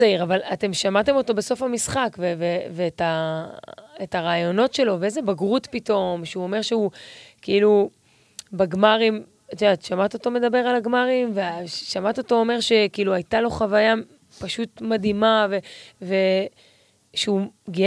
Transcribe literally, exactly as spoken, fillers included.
צעיר, אבל אתם שמעתם אותו בסוף המשחק, ואת את הרעיונות שלו, ואיזה בגרות פתאום, שהוא אומר שהוא כאילו בגמרים, את יודעת, שמעת אותו מדבר על הגמרים, ושמעת אותו אומר שכאילו הייתה לו חוויה פשוט מדהימה, ושהוא גאה